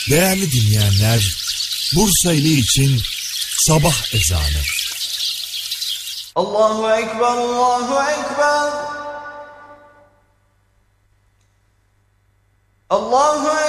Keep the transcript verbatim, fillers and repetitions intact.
Değerli dinleyenler, Bursa ili için sabah ezanı. Allahu Ekber, Allahu Ekber. Allahu Ekber.